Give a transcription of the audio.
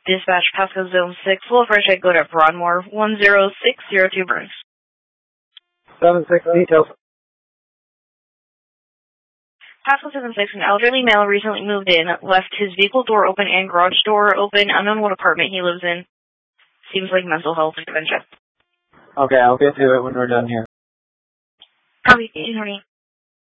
Dispatch, Pasco Zone 6, full fresh egg, go to Broadmoor, 10602 Burns. 7-6 details. Pasco 7-6, an elderly male recently moved in, left his vehicle door open and garage door open, unknown what apartment he lives in. Seems like mental health intervention. Okay, I'll get to it when we're done here. Copy, 820.